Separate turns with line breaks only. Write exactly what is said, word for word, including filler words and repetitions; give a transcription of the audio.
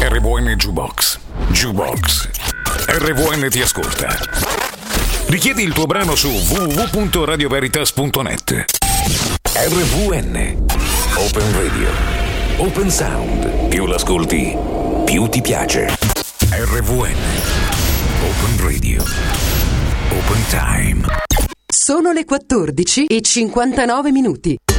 R V N Jukebox. Jukebox. R V N ti ascolta. Richiedi il tuo brano su w w w punto radio veritas punto net. R V N. Open Radio. Open Sound. Più l'ascolti, più ti piace. R V N. Open Radio. Open Time.
Sono le quattordici e cinquantanove minuti.